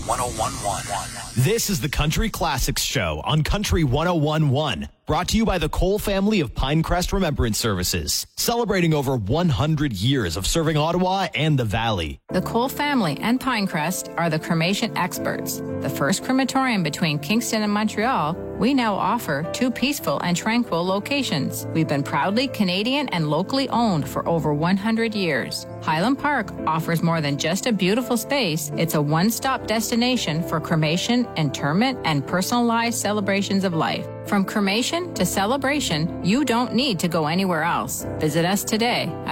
1011. This is the Country Classics Show on Country 1011. Brought to you by the Cole family of Pinecrest Remembrance Services, celebrating over 100 years of serving Ottawa and the Valley. The Cole family and Pinecrest are the cremation experts. The first crematorium between Kingston and Montreal, we now offer 2 peaceful and tranquil locations. We've been proudly Canadian and locally owned for over 100 years. Highland Park offers more than just a beautiful space. It's a one-stop destination for cremation, interment, and personalized celebrations of life. From cremation to celebration, you don't need to go anywhere else. Visit us today at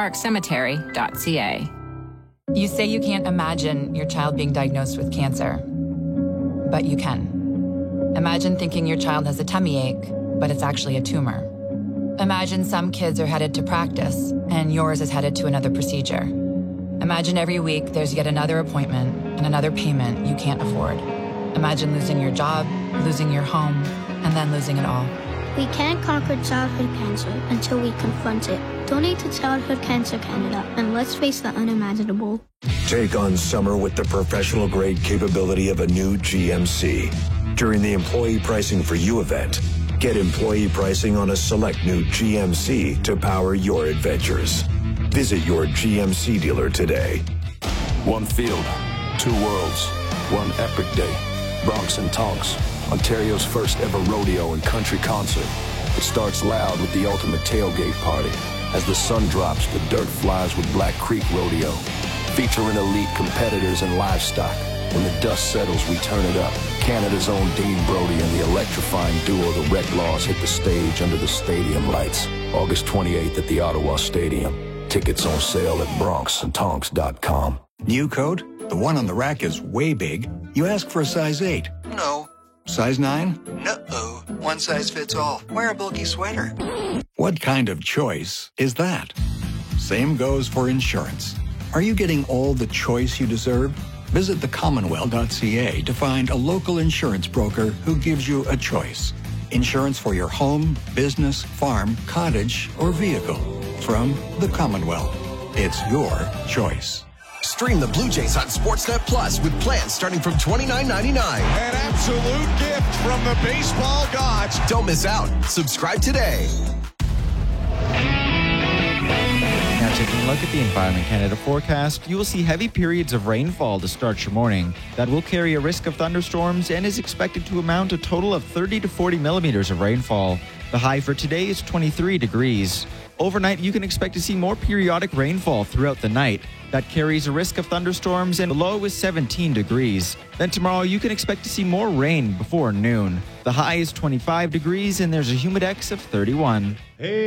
highlandparkcemetery.ca. You say you can't imagine your child being diagnosed with cancer, but you can. Imagine thinking your child has a tummy ache, but it's actually a tumor. Imagine some kids are headed to practice, and yours is headed to another procedure. Imagine every week there's yet another appointment and another payment you can't afford. Imagine losing your job, losing your home, and then losing it all. We can't conquer childhood cancer until we confront it. Donate to Childhood Cancer Canada, and let's face the unimaginable. Take on summer with the professional-grade capability of a new GMC. During the Employee Pricing for You event, get employee pricing on a select new GMC to power your adventures. Visit your GMC dealer today. One field, 2 worlds, one epic day. Bronx and Tonks, Ontario's first ever rodeo and country concert. It starts loud with the ultimate tailgate party. As the sun drops, the dirt flies with Black Creek Rodeo, featuring elite competitors and livestock. When the dust settles, we turn it up. Canada's own Dean Brody and the electrifying duo The Reclaws hit the stage under the stadium lights. August 28th at the Ottawa Stadium. Tickets on sale at bronxandtonks.com. New coat? The one on the rack is way big. You ask for a size 8. No. Size 9? No. One size fits all. Wear a bulky sweater. What kind of choice is that? Same goes for insurance. Are you getting all the choice you deserve? Visit thecommonwealth.ca to find a local insurance broker who gives you a choice. Insurance for your home, business, farm, cottage, or vehicle. From the Commonwealth. It's your choice. Stream the Blue Jays on Sportsnet Plus with plans starting from $29.99. An absolute gift from the baseball gods. Don't miss out. Subscribe today. Now taking a look at the Environment Canada forecast, you will see heavy periods of rainfall to start your morning. That will carry a risk of thunderstorms and is expected to amount a total of 30 to 40 millimeters of rainfall. The high for today is 23 degrees. Overnight, you can expect to see more periodic rainfall throughout the night. That carries a risk of thunderstorms, and the low is 17 degrees. Then tomorrow, you can expect to see more rain before noon. The high is 25 degrees, and there's a humidex of 31. Hey.